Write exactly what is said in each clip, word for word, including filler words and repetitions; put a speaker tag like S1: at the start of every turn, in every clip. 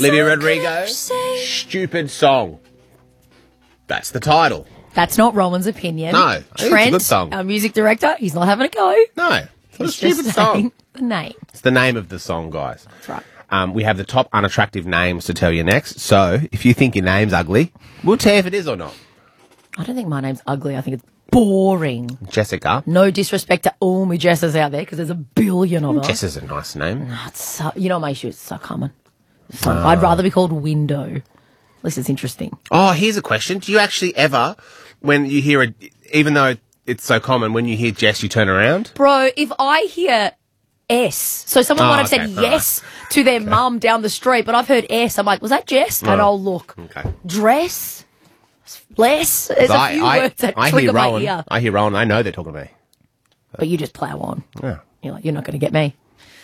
S1: Olivia Rodrigo, Stupid Song. That's the title.
S2: That's not Rowan's opinion.
S1: No, I think it's a
S2: Trent,
S1: good song.
S2: our music director, he's not having a go.
S1: No, it's not a
S2: He's
S1: stupid
S2: just
S1: song.
S2: saying the name.
S1: It's the name of the song, guys.
S2: That's right.
S1: Um, we have the top unattractive names to tell you next. So, if you think your name's ugly, we'll tell you if it is or not.
S2: I don't think my name's ugly. I think it's boring.
S1: Jessica.
S2: No disrespect to all my Jessers out there because there's a billion of them.
S1: Jess is a nice name.
S2: Oh, it's so, you know my issue? It's so common. So, I'd rather be called Window. At least it's interesting.
S1: Oh, here's a question. Do you actually ever, when you hear a, even though it's so common, when you hear Jess, you turn around?
S2: Bro, if I hear S, so someone
S1: Oh,
S2: might have
S1: okay,
S2: said
S1: all
S2: yes to their mum down the street, but I've heard S, I'm like, was that Jess? And
S1: Oh,
S2: I'll look.
S1: okay.
S2: Dress? Less? There's a
S1: I,
S2: few
S1: I,
S2: words that
S1: I
S2: trigger
S1: hear
S2: my
S1: Rowan.
S2: ear.
S1: I hear Rowan. I know they're talking to me.
S2: But you just plough on.
S1: Yeah.
S2: You're like, you're not going to get me.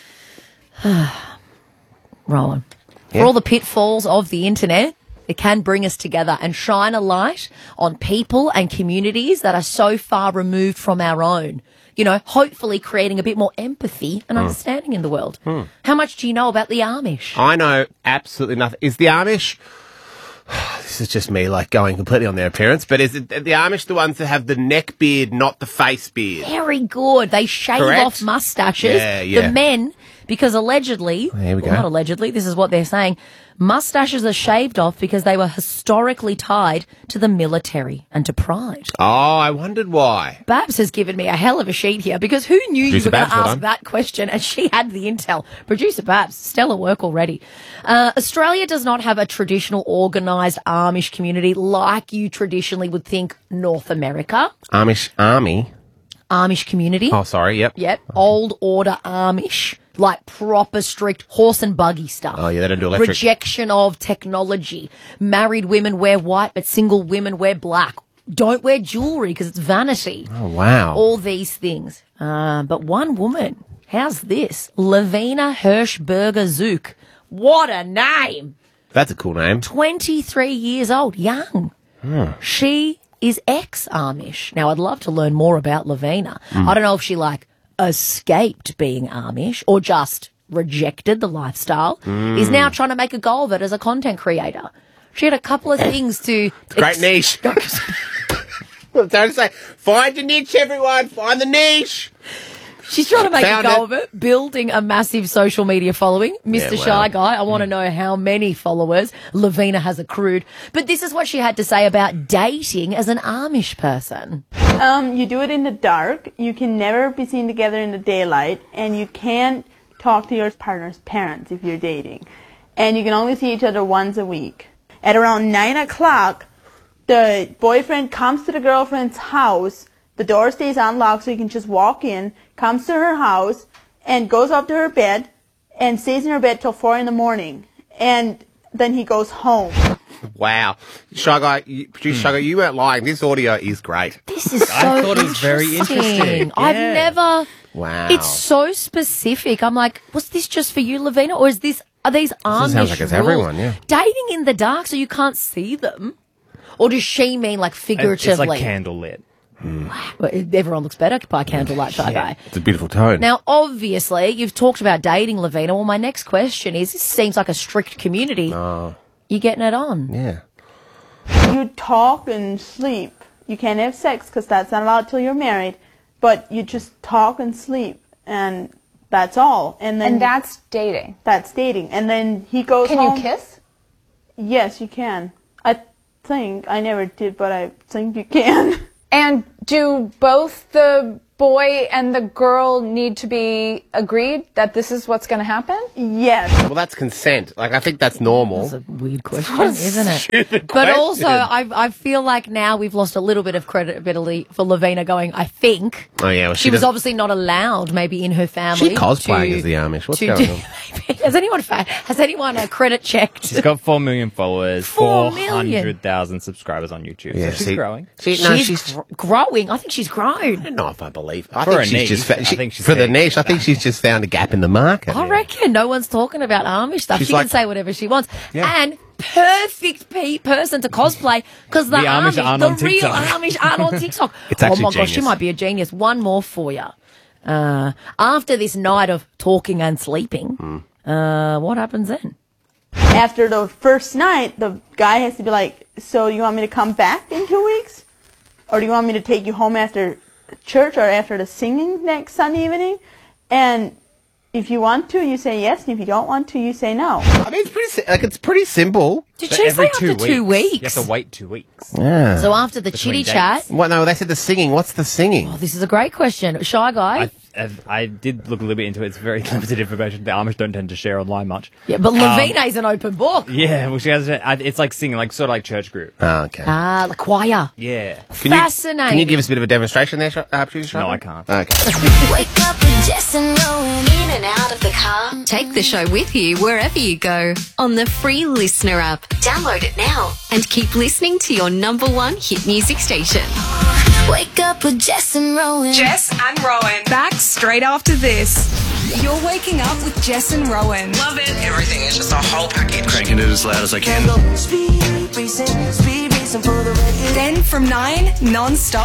S2: Rowan.
S1: Yeah.
S2: For all the pitfalls of the internet, it can bring us together and shine a light on people and communities that are so far removed from our own. You know, hopefully creating a bit more empathy and understanding in the world. How much do you know about the Amish?
S1: I know absolutely nothing. Is the Amish... This is just me, like, going completely on their appearance, but is it the Amish the ones that have the neck beard, not the face beard?
S2: Very good. They shave
S1: Correct?
S2: off mustaches.
S1: Yeah, yeah.
S2: The men, because allegedly,
S1: There we
S2: well,
S1: go.
S2: not allegedly, this is what they're saying, mustaches are shaved off because they were historically tied to the military and to pride.
S1: Oh, I wondered why.
S2: Babs has given me a hell of a sheet here because who knew you
S1: Producer
S2: were going
S1: Babs,
S2: to
S1: well
S2: ask
S1: done.
S2: that question, and she had the intel. Producer Babs, stellar work already. Uh, Australia does not have a traditional organised Amish community like you traditionally would think North America.
S1: Amish Army.
S2: Amish community.
S1: Oh, sorry, yep.
S2: Yep, old order Amish, like proper strict horse and buggy stuff.
S1: Oh, yeah, they don't do electric.
S2: Rejection of technology. Married women wear white, but single women wear black. Don't wear jewellery because it's vanity.
S1: Oh, wow.
S2: All these things. Uh, but one woman, how's this? Lavina Hirschberger Zook. What a name.
S1: That's a cool name.
S2: twenty-three years old, young. She is ex-Amish. Now, I'd love to learn more about Lavina. I don't know if she, like, escaped being Amish or just rejected the lifestyle, is now trying to make a go of it as a content creator. She had a couple of things to...
S1: Great niche. Don't say, find your niche, everyone. Find the niche.
S2: She's trying to make
S1: Found
S2: a go
S1: it.
S2: of it, building a massive social media following. Mister
S1: Yeah, wow.
S2: Shy Guy, I want to know how many followers Lavina has accrued. But this is what she had to say about dating as an Amish person.
S3: Um, you do it in the dark. You can never be seen together in the daylight, and you can't talk to your partner's parents if you're dating. And you can only see each other once a week. At around nine o'clock, the boyfriend comes to the girlfriend's house. The door stays unlocked so you can just walk in, comes to her house, and goes up to her bed, and stays in her bed till four in the morning. And then he goes home.
S1: Wow. Shy Guy, you, producer Shy Guy, you weren't lying. This audio is great.
S2: This is so
S4: I thought it was very interesting.
S2: I've
S4: Yeah.
S2: never...
S1: Wow.
S2: It's so specific. I'm like, was this just for you, Lavina, or is this... Are these Amish
S1: sounds like it's
S2: rules?
S1: everyone, yeah.
S2: Dating in the dark so you can't see them? Or does she mean, like, figuratively?
S4: It's like candlelit.
S2: Well, everyone looks better by candlelight, Shy Guy.
S1: It's a beautiful tone.
S2: Now, obviously, you've talked about dating, Lavina. Well, my next question is, this seems like a strict community.
S1: Oh.
S2: You getting it on?
S1: Yeah.
S3: You talk and sleep. You can't have sex because that's not allowed till you're married. But you just talk and sleep, and that's all. And then
S5: And that's dating.
S3: that's dating. And then he goes
S5: Can
S3: home.
S5: you kiss?
S3: Yes, you can. I think I never did, but I think you can.
S5: And do both the boy and the girl need to be agreed that this is what's going to happen?
S3: Yes.
S1: Well, that's consent. Like, I think that's normal.
S2: That's a weird question, isn't it?
S1: Stupid
S2: But
S1: question.
S2: also, I, I feel like now we've lost a little bit of credibility for Lavina going, I think.
S1: Oh, yeah. Well,
S2: She,
S1: she
S2: was
S1: doesn't-
S2: obviously not allowed, maybe in her family.
S1: She cosplaying
S2: to-
S1: as the Amish. What's
S2: to
S1: going
S2: do-
S1: on?
S2: Has anyone fa- has anyone uh, credit checked?
S4: She's got four million followers,
S2: Four
S4: four
S2: million?
S4: hundred thousand subscribers on YouTube.
S1: Yeah,
S4: so she's
S1: see-
S4: growing.
S1: She, no,
S2: she's
S1: she's.
S2: gr- growing. I think she's
S1: I
S2: grown.
S1: don't know if I believe. I
S4: For
S1: think
S4: a
S1: she's
S4: niche,
S1: just. Fa-
S4: I
S1: she,
S4: think she's
S1: for the
S4: taking
S1: niche, I
S4: it
S1: think
S4: back.
S1: she's just found a gap in the market.
S2: I reckon no one's talking about Amish stuff.
S1: She's
S2: she
S1: like-
S2: can say whatever she wants.
S1: Yeah.
S2: And perfect pe- person to cosplay because the,
S4: The Amish
S2: Amish,
S4: aren't
S2: the
S4: on
S2: real
S4: TikTok.
S2: Amish aren't on TikTok.
S1: It's actually
S2: oh my gosh, she
S1: genius.
S2: might be a genius. One more for you. Uh, after this night of talking and sleeping,
S1: Hmm.
S2: uh, what happens then?
S3: After the first night, the guy has to be like, so you want me to come back in two weeks? Or do you want me to take you home after church or after the singing next Sunday evening? And if you want to, you say yes, and if you don't want to, you say no.
S1: I mean, it's pretty si- like it's pretty simple.
S2: Did
S4: But
S2: she say
S4: every
S2: after
S4: two
S2: two
S4: weeks.
S2: weeks?
S4: You have to wait two weeks.
S1: Yeah.
S2: So after the
S4: Between
S2: chitty
S4: dates.
S2: chat,
S1: What? No, they said the singing. What's the singing?
S2: oh, this is a great question. Shy guy.
S4: I, I, I did look a little bit into it. It's very limited information. The Amish don't tend to share online much.
S2: yeah, but Lavina's an open book.
S4: Yeah, well, she has. I- It's like singing, like sort of like church group.
S1: Oh, okay.
S2: Ah, the choir.
S4: Yeah.
S1: Can you-
S2: Fascinating.
S1: Can you give us a bit of a demonstration there, Sh- uh, producer?
S4: No,
S1: Sharpie?
S4: I can't.
S1: Okay.
S6: Wake up with Jess and Rowan. In and out of the car. Take the show with you wherever you go on the free Listener app. Download it now and keep listening to your number one hit music station. Wake up with Jess and Rowan.
S7: Jess and Rowan. Back straight after this. You're waking up with Jess and Rowan. Love it.
S8: Everything is just a whole package.
S9: Cranking it as loud as I can.
S7: Then from nine, non-stop.